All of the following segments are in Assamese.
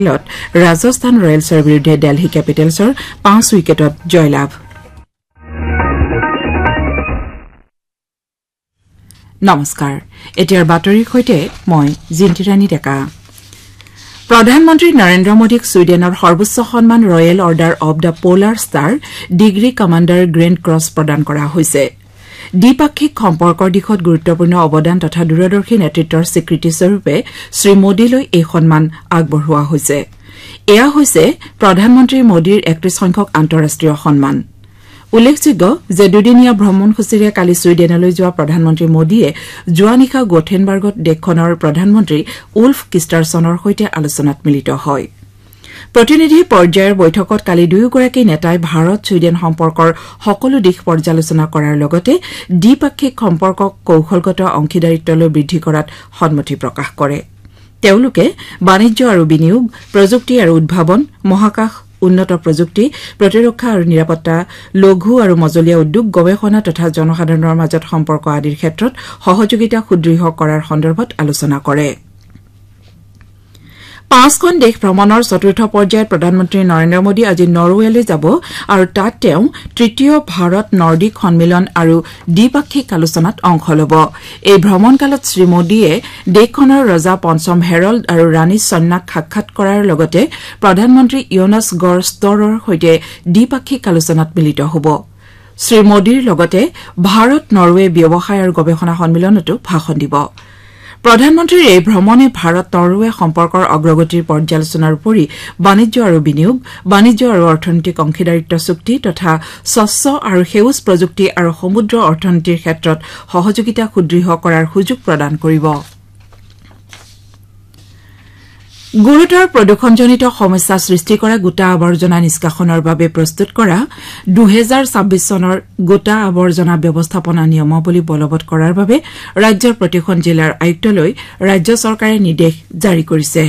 ৰাজস্থান ৰয়েলছৰ বিৰুদ্ধে দিল্লী কেপিটেলছৰ 5 উইকেটত জয়লাভ। নমস্কাৰ, এতিয়াৰ বাতৰিৰ সৈতে মই জিন্তিৰাণী ডেকা। প্ৰধানমন্ত্ৰী নৰেন্দ্ৰ মোদীক ছুইডেনৰ সৰ্বোচ্চ সন্মান royal order of the polar star degree commander grand cross প্ৰদান কৰা হৈছে। দ্বিপাক্ষিক সম্পৰ্কৰ দিশত গুৰুত্বপূৰ্ণ অৱদান তথা দূৰদৰ্শী নেতৃত্বৰ স্বীকৃতিস্বৰূপে শ্ৰীমোদীলৈ এই সন্মান আগবঢ়োৱা হৈছে। এয়া হৈছে প্ৰধানমন্ত্ৰী মোদীৰ 31 সংখ্যক আন্তঃৰাষ্ট্ৰীয় সন্মান। উল্লেখযোগ্য যে দুদিনীয়া ভ্ৰমণসূচীৰে কালি ছুইডেনলৈ যোৱা প্ৰধানমন্ত্ৰী মোদীয়ে যোৱা নিশা গোথেনবাৰ্গত দেশখনৰ প্ৰধানমন্ত্ৰী উল্ফ কিষ্টাৰছনৰ সৈতে আলোচনাত মিলিত হয়। প্ৰতিনিধি পৰ্যায়ৰ বৈঠকত কালি দুয়োগৰাকী নেতাই ভাৰত ছুইডেন সম্পৰ্কৰ সকলো দিশ পৰ্যালোচনা কৰাৰ লগতে দ্বিপাক্ষিক সম্পৰ্কক কৌশলগত অংশীদাৰিত্বলৈ বৃদ্ধি কৰাত সন্মতি প্ৰকাশ কৰে। তেওঁলোকে বাণিজ্য আৰু বিনিয়োগ, প্ৰযুক্তি আৰু উদ্ভাৱন, মহাকাশ, উন্নত প্ৰযুক্তি, প্ৰতিৰক্ষা আৰু নিৰাপত্তা, লঘু আৰু মজলীয়া উদ্যোগ, গৱেষণা তথা জনসাধাৰণৰ মাজত সম্পৰ্ক আদিৰ ক্ষেত্ৰত সহযোগিতা সুদৃঢ় কৰাৰ সন্দৰ্ভত আলোচনা কৰে। 5খন দেশ ভ্ৰমণৰ চতুৰ্থ পৰ্যায়ত প্ৰধানমন্ত্ৰী নৰেন্দ্ৰ মোদী আজি নৰৱেলৈ যাব আৰু তাত তেওঁ তৃতীয় ভাৰত নৰ্ডিক সন্মিলন আৰু দ্বিপাক্ষিক আলোচনাত অংশ ল'ব। এই ভ্ৰমণকালত শ্ৰীমোদীয়ে দেশখনৰ ৰজা পঞ্চম হেৰল্ড আৰু ৰাণী ছন্যাক সাক্ষাৎ কৰাৰ লগতে প্ৰধানমন্ত্ৰী য়োনাছ গড় ষ্টৰৰ সৈতে দ্বিপাক্ষিক আলোচনাত মিলিত হ'ব। শ্ৰীমোদীৰ লগতে ভাৰত নৰৱে ব্যৱসায় আৰু গৱেষণা সন্মিলনতো ভাষণ দিব। প্ৰধানমন্ত্ৰীৰ এই ভ্ৰমণে ভাৰত নৰৱে সম্পৰ্কৰ অগ্ৰগতিৰ পৰ্যালোচনাৰ উপৰি বাণিজ্য আৰু বিনিয়োগ, বাণিজ্য আৰু অৰ্থনৈতিক অংশীদাৰিত্ব চুক্তি তথা স্বচ্ছ আৰু সেউজ প্ৰযুক্তি আৰু সমুদ্ৰ অৰ্থনীতিৰ ক্ষেত্ৰত সহযোগিতা সুদৃঢ় কৰাৰ সুযোগ প্ৰদান কৰিব। গুৰুতৰ প্ৰদূষণজনিত সমস্যা সৃষ্টি কৰা গোটা আৱৰ্জনা নিষ্কাশনৰ বাবে প্ৰস্তুত কৰা 2026 চনৰ গোটা আৱৰ্জনা ব্যৱস্থাপনা নিয়মাৱলী বলবৎ কৰাৰ বাবে ৰাজ্যৰ প্ৰতিখন জিলাৰ আয়ুক্তলৈ ৰাজ্য চৰকাৰে নিৰ্দেশ জাৰি কৰিছে।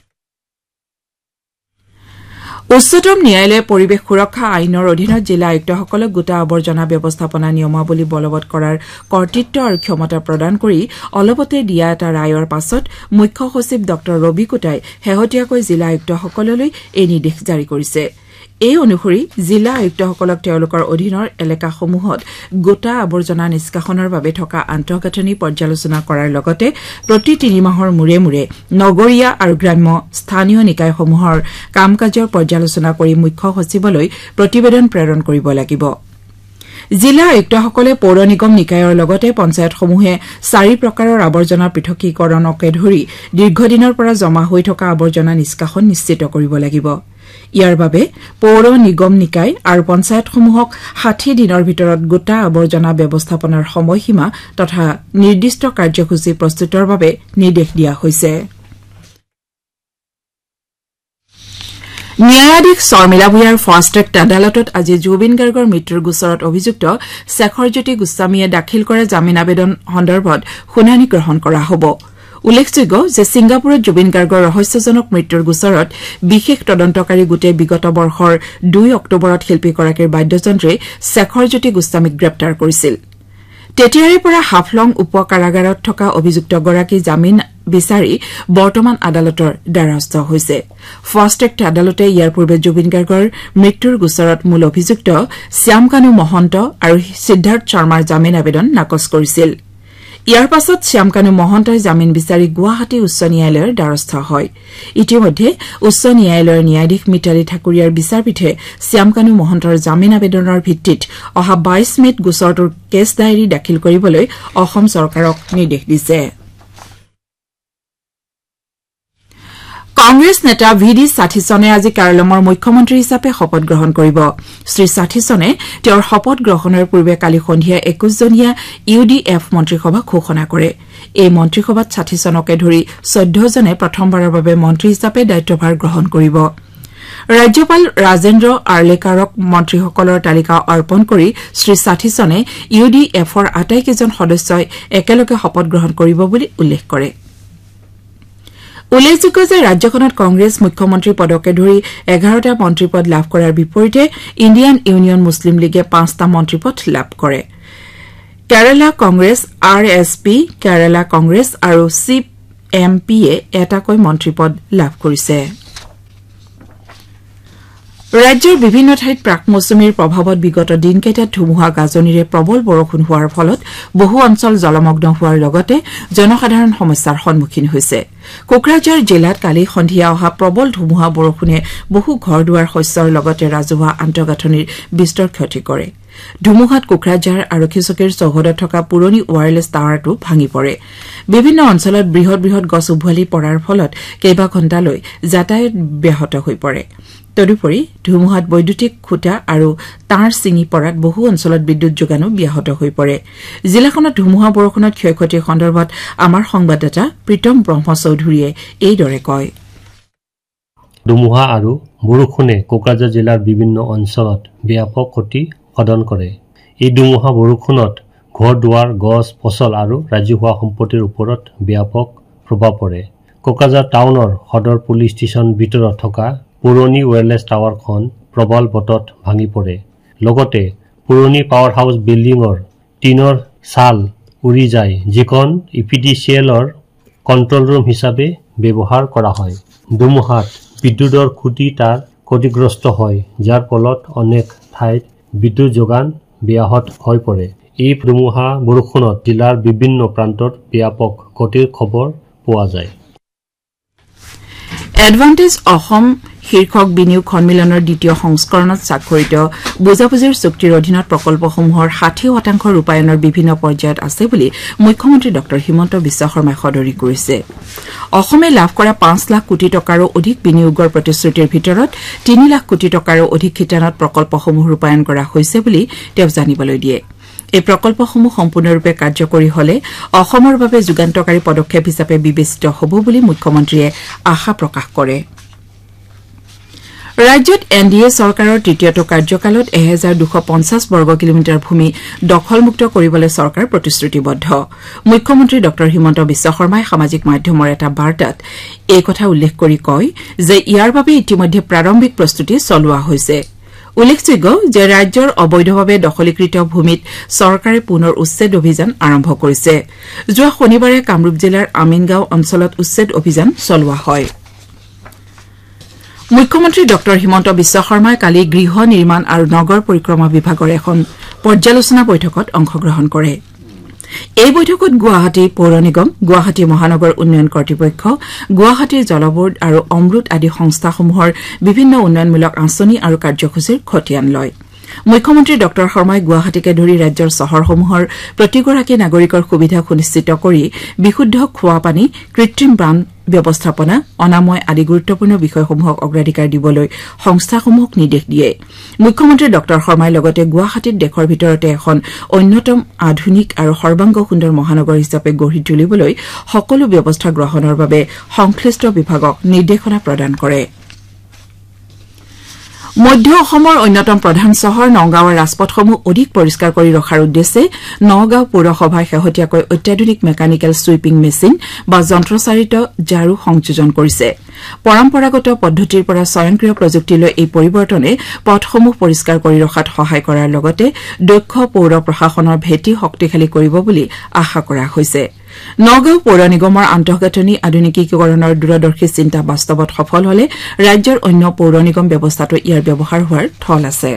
উচ্চতম ন্যায়ালয়ে পৰিৱেশ সুৰক্ষা আইনৰ অধীনত জিলা আয়ুক্তসকলক গোটা আৱৰ্জনা ব্যৱস্থাপনা নিয়মাৱলী বলবৎ কৰাৰ কৰ্তৃত্ব আৰু ক্ষমতা প্ৰদান কৰি অলপতে দিয়া এটা ৰায়ৰ পাছত মুখ্য সচিব ড ৰবি কোটাই শেহতীয়াকৈ জিলা আয়ুক্তসকললৈ এই নিৰ্দেশ জাৰি কৰিছে। এই অনুসৰি জিলা আয়ুক্তসকলক তেওঁলোকৰ অধীনৰ এলেকাসমূহত গোটা আৱৰ্জনা নিষ্কাশনৰ বাবে থকা আন্তঃগাঁথনি পৰ্যালোচনা কৰাৰ লগতে প্ৰতি 3 মাহৰ মূৰে মূৰে নগৰীয়া আৰু গ্ৰাম্য স্থানীয় নিকায়সমূহৰ কাম কাজৰ পৰ্যালোচনা কৰি মুখ্য সচিবলৈ প্ৰতিবেদন প্ৰেৰণ কৰিব লাগিব। জিলা আয়ুক্তসকলে পৌৰ নিগম নিকায়ৰ লগতে পঞ্চায়তসমূহে 4 প্ৰকাৰৰ আৱৰ্জনা পৃথকীকৰণকে ধৰি দীৰ্ঘদিনৰ পৰা জমা হৈ থকা আৱৰ্জনা নিষ্কাশন নিশ্চিত কৰিব লাগিব। ইয়াৰ বাবে পৌৰ নিগম নিকায় আৰু পঞ্চায়তসমূহক 60 দিনৰ ভিতৰত গোটা আৱৰ্জনা ব্যৱস্থাপনাৰ সময়সীমা তথা নিৰ্দিষ্ট কাৰ্যসূচী প্ৰস্তুতৰ বাবে নিৰ্দেশ দিয়া হৈছে। ন্যায়াধীশ শৰ্মিলা ভূঞাৰ ফাষ্ট ট্ৰেক আদালতত আজি জুবিন গাৰ্গৰ মৃত্যুৰ গোচৰত অভিযুক্ত শেখৰজ্যোতি গোস্বামীয়ে দাখিল কৰা জামিন আবেদন সন্দৰ্ভত শুনানি গ্ৰহণ কৰা হ'ব। উল্লেখযোগ্য যে ছিংগাপুৰত জুবিন গাৰ্গৰ ৰহস্যজনক মৃত্যুৰ গোচৰত বিশেষ তদন্তকাৰী গোটে বিগত বৰ্ষৰ 2 অক্টোবৰত শিল্পীগৰাকীৰ বাদ্যযন্ত্ৰী শেখৰজ্যোতি গোস্বামীক গ্ৰেপ্তাৰ কৰিছিল। তেতিয়াৰে পৰা হাফলং উপ কাৰাগাৰত থকা অভিযুক্তগৰাকী জামিন বিচাৰি বৰ্তমান আদালতৰ দ্বাৰস্থ হৈছে। ফাষ্ট ট্ৰেক আদালতে ইয়াৰ পূৰ্বে জুবিন গাৰ্গৰ মৃত্যুৰ গোচৰত মূল অভিযুক্ত শ্যামকানু মহন্ত আৰু সিদ্ধাৰ্থ শৰ্মাৰ জামিন আবেদন নাকচ কৰিছিল। ইয়াৰ পাছত শ্যামকানু মহন্তই জামিন বিচাৰি গুৱাহাটী উচ্চ ন্যায়ালয়ৰ দ্বাৰস্থ হয়। ইতিমধ্যে উচ্চ ন্যায়ালয়ৰ ন্যায়াধীশ মিতালী ঠাকুৰীয়াৰ বিচাৰপীঠে শ্যামকানু মহন্তৰ জামিন আবেদনৰ ভিত্তিত অহা 22 মেত গোচৰটোৰ কেছ ডায়েৰী দাখিল কৰিবলৈ অসম চৰকাৰক নিৰ্দেশ দিছে। কংগ্ৰেছ নেতা VD সাথীসনে আজি কেৰালামৰ মুখ্যমন্ত্ৰী হিচাপে শপত গ্ৰহণ কৰিব। শ্ৰী সাথীসনে তেওঁৰ শপত গ্ৰহণৰ পূৰ্বে কালি সন্ধিয়া 21জনীয়া UDF মন্ত্ৰীসভা ঘোষণা কৰে। এই মন্ত্ৰীসভাত সাথীসনকে ধৰি 14জনে প্ৰথমবাৰৰ বাবে মন্ত্ৰী হিচাপে দায়িত্বভাৰ গ্ৰহণ কৰিব। ৰাজ্যপাল ৰাজেন্দ্ৰ আৰ্লেকাৰক মন্ত্ৰীসকলৰ তালিকা অৰ্পণ কৰি শ্ৰী সাথীসনে UDFৰ আটাইকেইজন সদস্যই একেলগে শপত গ্ৰহণ কৰিব বুলি উল্লেখ কৰে। উল্লেখযোগ্য যে ৰাজ্যখনত কংগ্ৰেছ মুখ্যমন্ত্ৰী পদকে ধৰি 11টা মন্ত্ৰীপদ লাভ কৰাৰ বিপৰীতে ইণ্ডিয়ান ইউনিয়ন মুছলিম লীগে 5টা মন্ত্ৰীপদ লাভ কৰে। কেৰালা কংগ্ৰেছ, RSP, কেৰালা কংগ্ৰেছ আৰু CMPয়ে এটাকৈ মন্ত্ৰীপদ লাভ কৰিছে। ৰাজ্যৰ বিভিন্ন ঠাইত প্ৰাক মৌচুমীৰ প্ৰভাৱত বিগত দিনকেইটাত ধুমুহা গাজনিৰে প্ৰবল বৰষুণ হোৱাৰ ফলত বহু অঞ্চল জলমগ্ন হোৱাৰ লগতে জনসাধাৰণ সমস্যাৰ সন্মুখীন হৈছে কোকৰাঝাৰ জিলাত কালি সন্ধিয়া অহা প্ৰবল ধুমুহা বৰষুণে বহু ঘৰ দুৱাৰ শস্যৰ লগতে ৰাজহুৱা আন্তঃগাঁথনিৰ বিস্তৰ ক্ষতি কৰে ধুমুহাত কোকৰাঝাৰ আৰক্ষী চকীৰ চৌহদত থকা পুৰণি ৱায়াৰলেছ টাৱাৰটো ভাঙি পৰে বিভিন্ন অঞ্চলত বৃহৎ বৃহৎ গছ উভালি পৰাৰ ফলত কেইবা ঘণ্টালৈ যাতায়াত ব্যাহত হৈ পৰে তদুপৰি ধুমুহাত বৈদ্যুতিক খুঁটা আৰু তাঁৰ ছিঙি পৰাত বহু অঞ্চলত বিদ্যুৎ যোগানো ব্যাহত হৈ পৰে জিলাখনত ধুমুহা বৰষুণত ক্ষয়ক্ষতিৰ সন্দৰ্ভত আমাৰ সংবাদদাতা প্ৰীতম ব্ৰহ্ম চৌধুৰীয়ে এইদৰে কয় ধুমুহা আৰু বৰষুণে কোকৰাঝাৰ জিলাৰ বিভিন্ন অঞ্চলত ব্যাপক ক্ষতি সাধন কৰে এই ধুমুহা বৰষুণত ঘৰ দুৱাৰ গছ ফচল আৰু ৰাজহুৱা সম্পত্তিৰ ওপৰত ব্যাপক প্ৰভাৱ পৰে কোকৰাঝাৰ টাউনৰ সদৰ পুলিচ ষ্টেচন ভিতৰত থকা পুৰণি ৱায়াৰলেছ টাৱাৰখন প্ৰবল বতৰত ভাঙি পৰে লগতে পুৰণি পাৱাৰ হাউচ বিল্ডিঙৰ টিনৰ ছাল উৰি যায় যিখন ইপিডিচিএলৰ কণ্ট্ৰল ৰুম হিচাপে ব্যৱহাৰ কৰা হয় ধুমুহাত বিদ্যুতৰ খুঁটি তাঁৰ ক্ষতিগ্ৰস্ত হয় যাৰ ফলত অনেক ঠাইত বিদ্যুৎ যোগান ব্যাহত হৈ পৰে এই ধুমুহা বৰষুণত জিলাৰ বিভিন্ন প্ৰান্তত ব্যাপক ক্ষতিৰ খবৰ পোৱা যায় এডভান্টেজ অসম শীৰ্ষক বিনিয়োগ সন্মিলনৰ দ্বিতীয় সংস্কৰণত স্বাক্ষৰিত বুজাবুজিৰ চুক্তিৰ অধীনত প্ৰকল্পসমূহৰ ৬০% ৰূপায়ণৰ বিভিন্ন পৰ্যায়ত আছে বুলি মুখ্যমন্ত্ৰী ড হিমন্ত বিশ্ব শৰ্মাই সদৰি কৰিছে অসমে লাভ কৰা ৫ লাখ কোটি টকাৰো অধিক বিনিয়োগৰ প্ৰতিশ্ৰুতিৰ ভিতৰত ৩ লাখ কোটি টকাৰো অধিক শিতানত প্ৰকল্পসমূহ ৰূপায়ণ কৰা হৈছে বুলি তেওঁ জানিবলৈ দিয়ে এই প্ৰকল্পসমূহ সম্পূৰ্ণৰূপে কাৰ্যকৰী হলে অসমৰ বাবে যুগান্তকাৰী পদক্ষেপ হিচাপে বিবেচিত হ'ব বুলি মুখ্যমন্ত্ৰীয়ে আশা প্ৰকাশ কৰে ৰাজ্যত এনডিএ চৰকাৰৰ তৃতীয়টো কাৰ্যকালত ১২৫০ বৰ্গ কিলোমিটাৰ ভূমি দখলমুক্ত কৰিবলৈ চৰকাৰ প্ৰতিশ্ৰুতিবদ্ধ মুখ্যমন্ত্ৰী ড হিমন্ত বিশ্ব শৰ্মাই সামাজিক মাধ্যমৰ এটা বাৰ্তাত এই কথা উল্লেখ কৰি কয় যে ইয়াৰ বাবে ইতিমধ্যে প্ৰাৰম্ভিক প্ৰস্তুতি চলোৱা হৈছে উল্লেখযোগ্য যে ৰাজ্যৰ অবৈধভাৱে দখলীকৃত ভূমিত চৰকাৰে পুনৰ উচ্ছেদ অভিযান আৰম্ভ কৰিছে যোৱা শনিবাৰে কামৰূপ জিলাৰ আমিনগাঁও অঞ্চলত উচ্ছেদ অভিযান চলোৱা হয় মুখ্যমন্ত্ৰী ড হিমন্ত বিশ্ব শৰ্মাই কালি গৃহ নিৰ্মাণ আৰু নগৰ পৰিক্ৰমা বিভাগৰ এখন পৰ্যালোচনা বৈঠকত অংশগ্ৰহণ কৰে এই বৈঠকত গুৱাহাটী পৌৰ নিগম গুৱাহাটী মহানগৰ উন্নয়ন কৰ্তৃপক্ষ গুৱাহাটীৰ জলবোৰ্ড আৰু অমৃত আদি সংস্থাসমূহৰ বিভিন্ন উন্নয়নমূলক আঁচনি আৰু কাৰ্যসূচীৰ খতিয়ান লয় মুখ্যমন্ত্ৰী ড শৰ্মাই গুৱাহাটীকে ধৰি ৰাজ্যৰ চহৰসমূহৰ প্ৰতিগৰাকী নাগৰিকৰ সুবিধা সুনিশ্চিত কৰি বিশুদ্ধ খোৱা পানী কৃত্ৰিম বান ব্যৱস্থাপনা অনাময় আদি গুৰুত্বপূৰ্ণ বিষয়সমূহক অগ্ৰাধিকাৰ দিবলৈ সংস্থাসমূহক নিৰ্দেশ দিয়ে মুখ্যমন্ত্ৰী ড শৰ্মাই লগতে গুৱাহাটীত দেশৰ ভিতৰতে এখন অন্যতম আধুনিক আৰু সৰ্বাংগ সুন্দৰ মহানগৰ হিচাপে গঢ়ি তুলিবলৈ সকলো ব্যৱস্থা গ্ৰহণৰ বাবে সংশ্লিষ্ট বিভাগক নিৰ্দেশনা প্ৰদান কৰে মধ্য অসমৰ অন্যতম প্ৰধান চহৰ নগাঁৱৰ ৰাজপথসমূহ অধিক পৰিষ্কাৰ কৰি ৰখাৰ উদ্দেশ্যে নগাঁও পৌৰসভাই শেহতীয়াকৈ অত্যাধুনিক মেকানিকেল ছুইপিং মেচিন বা যন্ত্ৰচালিত ঝাৰু সংযোজন কৰিছে পৰম্পৰাগত পদ্ধতিৰ পৰা স্বয়ংক্ৰিয় প্ৰযুক্তিলৈ এই পৰিৱৰ্তনে পথসমূহ পৰিষ্কাৰ কৰি ৰখাত সহায় কৰাৰ লগতে দক্ষ পৌৰ প্ৰশাসনৰ ভেটি শক্তিশালী কৰিব বুলি আশা কৰা হৈছে নগাঁও পৌৰ নিগমৰ আন্তঃগাঁথনি আধুনিকীকৰণৰ দূৰদৰ্শী চিন্তা বাস্তৱত সফল হলে ৰাজ্যৰ অন্য পৌৰ নিগম ব্যৱস্থাটো ইয়াৰ ব্যৱহাৰ হোৱাৰ থল আছে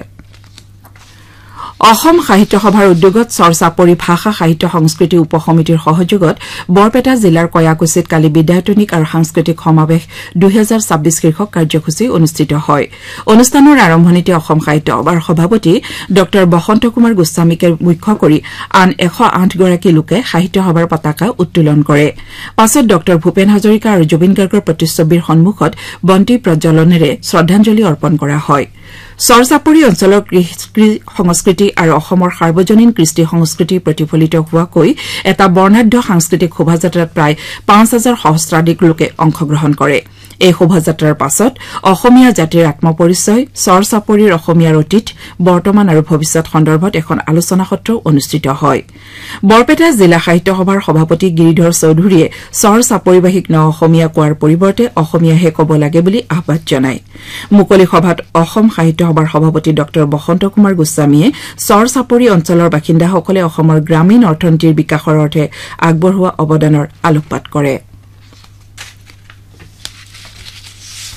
অসম সাহিত্য সভাৰ উদ্যোগত চৰচাপৰি ভাষা সাহিত্য সংস্কৃতি উপ সমিতিৰ সহযোগত বৰপেটা জিলাৰ কয়াকুছিত কালি বিদ্যায়তনিক আৰু সাংস্কৃতিক সমাৱেশ ২০২৬ শীৰ্ষক কাৰ্যসূচী অনুষ্ঠিত হয় অনুষ্ঠানৰ আৰম্ভণিতে অসম সাহিত্য সভাৰ সভাপতি ড বসন্ত কুমাৰ গোস্বামীকে মুখ্য কৰি আন ১০৮ গৰাকী লোকে সাহিত্য সভাৰ পতাকা উত্তোলন কৰে পাছত ড ভূপেন হাজৰিকা আৰু জুবিন গাৰ্গৰ প্ৰতিচ্ছবিৰ সন্মুখত বন্তি প্ৰজ্বলনেৰে শ্ৰদ্ধাঞ্জলি অৰ্পণ কৰা হয় চৰচাপৰি অঞ্চলৰ সংস্কৃতি আৰু অসমৰ সাৰ্বজনীন কৃষ্টি সংস্কৃতি প্ৰতিফলিত হোৱাকৈ এটা বৰ্ণাঢ্য সাংস্কৃতিক শোভাযাত্ৰাত প্ৰায় ৫,০০০ সহস্ৰাধিক লোকে অংশগ্ৰহণ কৰে এই শোভাযাত্ৰাৰ পাছত অসমীয়া জাতিৰ আত্মপৰিচয় চৰচাপৰিৰ অসমীয়াৰ অতীত বৰ্তমান আৰু ভৱিষ্যৎ সন্দৰ্ভত এখন আলোচনা সত্ৰ অনুষ্ঠিত হয় বৰপেটা জিলা সাহিত্য সভাৰ সভাপতি গিৰিধৰ চৌধুৰীয়ে চৰচাপৰিবাসীক ন অসমীয়া কোৱাৰ পৰিৱৰ্তে অসমীয়াহে ক'ব লাগে বুলি আহ্বান জনায় মুকলি সভাত অসম সাহিত্য সভাৰ সভাপতি ড বসন্ত কুমাৰ গোস্বামীয়ে চৰচাপৰি অঞ্চলৰ বাসিন্দাসকলে অসমৰ গ্ৰামীণ অৰ্থনীতিৰ বিকাশৰ অৰ্থে আগবঢ়োৱা অৱদানৰ আলোকপাত কৰে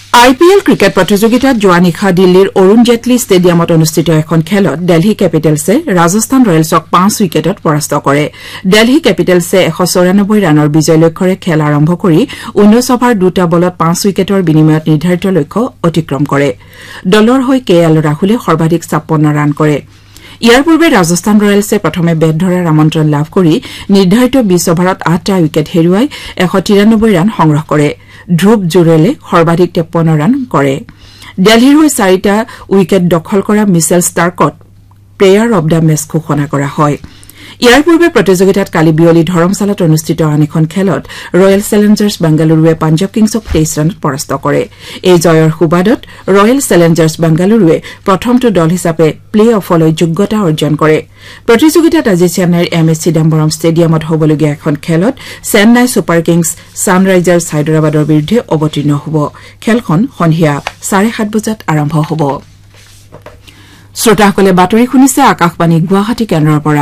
IPL ক্ৰিকেট প্ৰতিযোগিতাত যোৱা নিশা দিল্লীৰ অৰুণ জেটলী ষ্টেডিয়ামত অনুষ্ঠিত এখন খেলত দিল্লী কেপিটেলছে ৰাজস্থান ৰয়েলছক 5 উইকেটত পৰাস্ত কৰে। দিল্লী কেপিটেলছে 194 ৰানৰ বিজয় লক্ষ্যৰে খেল আৰম্ভ কৰি 19 অভাৰ 2টা বলত 5 উইকেটৰ বিনিময়ত নিৰ্ধাৰিত লক্ষ্য অতিক্ৰম কৰে। দলৰ হৈ KL ৰাহুলে সৰ্বাধিক 56 ৰান কৰে। ইয়াৰ পূৰ্বে ৰাজস্থান ৰয়েলছে প্ৰথমে বেট ধৰাৰ আমন্ত্ৰণ লাভ কৰি নিৰ্ধাৰিত 20 অভাৰত 8টা উইকেট হেৰুৱাই 193 ৰান সংগ্ৰহ কৰে। ধ্ৰুৱ জুৰেলে সৰ্বাধিক 53 ৰান কৰে। দিল্লীৰ হৈ 4টা উইকেট দখল কৰা Mitchell ষ্টাৰ্কক player of the match ঘোষণা কৰা হয়। ইয়াৰ পূৰ্বে প্ৰতিযোগিতাত কালি বিয়লি ধৰমশালাত অনুষ্ঠিত আন এখন খেলত ৰয়েল চেলেঞ্জাৰ্ছ বেংগালুৰুৱে পাঞ্জাৱ কিংছক 23 ৰানত পৰাস্ত কৰে। এই জয়ৰ সুবাদত ৰয়েল চেলেঞ্জাৰ্ছ বেংগালুৰুৱে প্ৰথমটো দল হিচাপে প্লে অফলৈ যোগ্যতা অৰ্জন কৰে। প্ৰতিযোগিতাত আজি চেন্নাইৰ MS চিদাম্বৰম ষ্টেডিয়ামত হ'বলগীয়া এখন খেলত চেন্নাই ছুপাৰ কিংছ ছানৰাইজাৰ্ছ হায়দৰাবাদৰ বিৰুদ্ধে অৱতীৰ্ণ হ'ব। খেলখন সন্ধিয়া 7:30 বজাত আৰম্ভ হ'ব। শ্ৰোতাসকলে বাতৰি শুনিছে আকাশবাণী গুৱাহাটী কেন্দ্ৰৰ পৰা।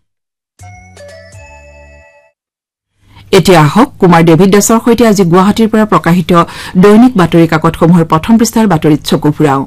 এতিয়া আহক কুমাৰ ডেভিড দাসৰ সৈতে আজি গুৱাহাটীৰ পৰা প্ৰকাশিত দৈনিক বাতৰি কাকতসমূহৰ প্ৰথম পৃষ্ঠাৰ বাতৰিত চকু ফুৰাও।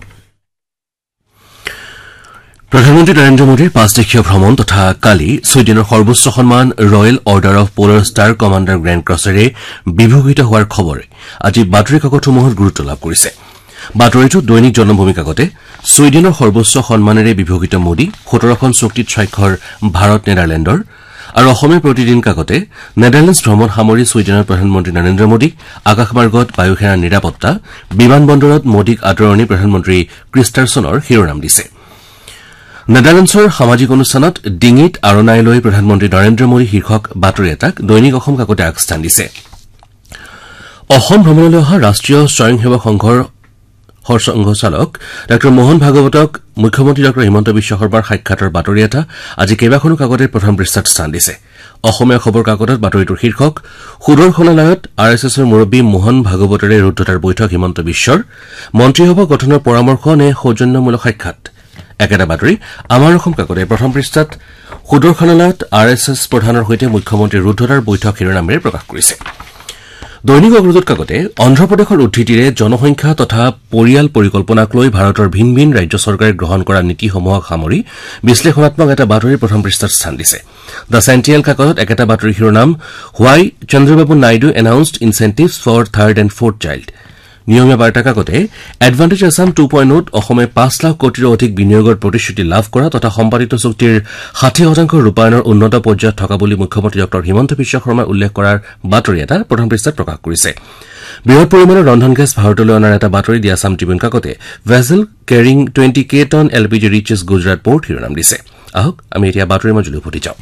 প্ৰধানমন্ত্ৰী নৰেন্দ্ৰ মোদীৰ 5 দেশীয় ভ্ৰমণ তথা কালি ছুইডেনৰ সৰ্বোচ্চ সন্মান royal order of polar star commander grand ক্ৰছেৰে বিভূষিত হোৱাৰ খবৰে আজি বাতৰি কাকতসমূহত গুৰুত্ব লাভ কৰিছে। বাতৰিটোত দৈনিক জনমভূমি কাকতে ছুইডেনৰ সৰ্বোচ্চ সন্মানেৰে বিভূষিত মোদী 17খন চুক্তিত স্বাক্ষৰ ভাৰত নেডাৰলেণ্ডৰ আৰু অসমীয়া প্ৰতিদিন কাকতে নেডাৰলেণ্ডছ ভ্ৰমণ সামৰি ছুইডেনৰ প্ৰধানমন্ত্ৰী নৰেন্দ্ৰ মোদীক আকাশমাৰ্গত বায়ুসেনাৰ নিৰাপত্তা বিমান বন্দৰত মোদীক আদৰণি প্ৰধানমন্ত্ৰী ক্ৰিষ্টাৰছনৰ শিৰোনাম দিছে। নেডাৰলেণ্ডছৰ সামাজিক অনুষ্ঠানত ডিঙিত আৰণাই লৈ প্ৰধানমন্ত্ৰী নৰেন্দ্ৰ মোদী শীৰ্ষক বাতৰি এটাক দৈনিক অসম কাকতে আগস্থান দিছে। অসম ভ্ৰমণলৈ অহা ৰাষ্ট্ৰীয় স্বয়ংসেৱক সংঘৰ সঞ্চালক ডাঃ মোহন ভাগৱতক মুখ্যমন্ত্ৰী ডাঃ হিমন্ত বিশ্ব শৰ্মাৰ সাক্ষাতৰ বাতৰি এটা আজি কেইবাখনো কাকতে প্ৰথম পৃষ্ঠাত স্থান দিছে। অসমীয়া খবৰ কাকতত বাতৰিটোৰ শীৰ্ষক সুদৰ্শনালয়ত RSSৰ মুৰব্বী মোহন ভাগৱতৰে ৰুদ্ধতাৰ বৈঠক হিমন্ত বিশ্বৰ, মন্ত্ৰীসভা গঠনৰ পৰামৰ্শ নে সৌজন্যমূলক সাক্ষাৎ। একেটা বাতৰি আমাৰ অসম কাকতে প্ৰথম পৃষ্ঠাত সুদৰ্শনালয়ত RSS প্ৰধানৰ সৈতে মুখ্যমন্ত্ৰীৰ ৰুদ্ধতাৰ বৈঠক শিৰোনামেৰে প্ৰকাশ কৰিছে। দৈনিক অগ্ৰদূত কাকতে অন্ধ্ৰপ্ৰদেশৰ উদ্ধৃতিৰে জনসংখ্যা তথা পৰিয়াল পৰিকল্পনাক লৈ ভাৰতৰ ভিন ভিন ৰাজ্য চৰকাৰে গ্ৰহণ কৰা নীতিসমূহক সামৰি বিশ্লেষণাত্মক এটা বাতৰি প্ৰথম পৃষ্ঠাত স্থান দিছে। দ্য চেণ্টিনেল কাকতত একেটা বাতৰিৰ শিৰোনাম হোৱাই Chandrababu Naidu announced ইনচেণ্টিভছ for third and fourth child. নিয়মীয়া বাৰ্তা কাকতে এডভান্টেজ আছাম 2.0ত অসমে 5 লাখ কোটিৰো অধিক বিনিয়োগৰ প্ৰতিশ্ৰুতি লাভ কৰা তথা সম্পাদিত চুক্তিৰ 60% ৰূপায়ণৰ উন্নত পৰ্যায়ত থকা বুলি মুখ্যমন্ত্ৰী ডঃ হিমন্ত বিশ্ব শৰ্মাই উল্লেখ কৰাৰ বাতৰি এটা প্ৰথম পৃষ্ঠাত প্ৰকাশ কৰিছে। বৃহৎ পৰিমাণৰ ৰন্ধন গেছ ভাৰতলৈ অনাৰ এটা বাতৰি দি Assam Tribune কাকতে vessel carrying 20K ton LPG reaches Gujarat port শিৰোনাম দিছে। আহক আমি এতিয়া বাতৰিৰ মাজলৈ উভতি যাওঁ।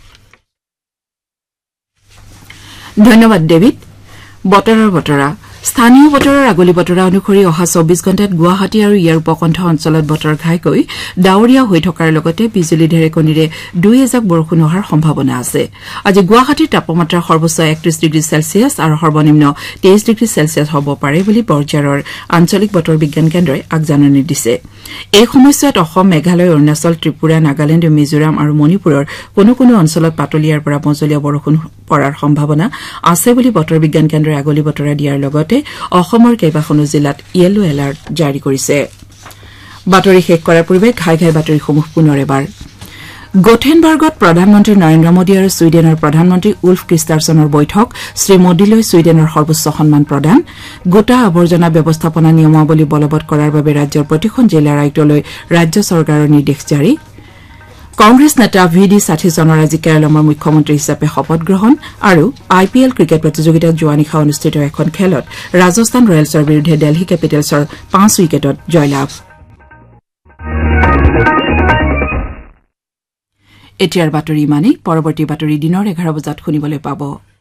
ধন্যবাদ ডেভিড। বতৰৰ বতৰা স্থানীয় বতৰৰ আগলি বতৰা অনুসৰি অহা 24 ঘণ্টাত গুৱাহাটী আৰু ইয়াৰ উপকণ্ঠ অঞ্চলত বতৰ ঘাইকৈ ডাৱৰীয়া হৈ থকাৰ লগতে বিজুলী ঢেৰেকণিৰে 2-এজাক বৰষুণ হোৱাৰ সম্ভাৱনা আছে। আজি গুৱাহাটীৰ তাপমাত্ৰা সৰ্বোচ্চ 31 ডিগ্ৰী চেলছিয়াছ আৰু সৰ্বনিম্ন 23 ডিগ্ৰী চেলছিয়াছ হ'ব পাৰে বুলি বৰঝাৰৰ আঞ্চলিক বতৰ বিজ্ঞান কেন্দ্ৰই আগজাননী দিছে। এই সময়ছোৱাত অসম, মেঘালয়, অৰুণাচল, ত্ৰিপুৰা, নাগালেণ্ড, মিজোৰাম আৰু মণিপুৰৰ কোনো কোনো অঞ্চলত পাতলীয়াৰ পৰা মজলীয়া বৰষুণ পৰাৰ সম্ভাৱনা আছে বুলি বতৰ বিজ্ঞান কেন্দ্ৰই আগলি বতৰা দিয়াৰ লগতে অসমৰ কেইবাখনো জিলাত য়েলো এলাৰ্ট জাৰি কৰিছে। বাতৰি শেষ কৰাৰ পূৰ্বে ঘাই ঘাই বাতৰিসমূহ পুনৰ এবাৰ। গোথেনবাৰ্গত প্ৰধানমন্ত্ৰী নৰেন্দ্ৰ মোদী আৰু ছুইডেনৰ প্ৰধানমন্ত্ৰী উল্ফ ক্ৰিষ্টাৰছনৰ বৈঠক, শ্ৰীমোদীলৈ ছুইডেনৰ সৰ্বোচ্চ সন্মান প্ৰদান, গোটা আৱৰ্জনা ব্যৱস্থাপনা নিয়মাৱলী বলবৎ কৰাৰ বাবে ৰাজ্যৰ প্ৰতিখন জিলাৰ আয়ুক্তলৈ ৰাজ্য চৰকাৰৰ নিৰ্দেশ জাৰি, কংগ্ৰেছ নেতা VD সাথীজনৰ আজি কেৰালাৰ মুখ্যমন্ত্ৰী হিচাপে শপত গ্ৰহণ আৰু IPL ক্ৰিকেট প্ৰতিযোগিতাত যোৱা নিশা অনুষ্ঠিত এখন খেলত ৰাজস্থান ৰয়েলছৰ বিৰুদ্ধে দিল্লী কেপিটেলছৰ 5 উইকেটত জয়লাভ। এতিয়াৰ বাতৰি ইমানেই। পৰৱৰ্তী বাতৰি দিনৰ 11 বজাত শুনিবলৈ পাব।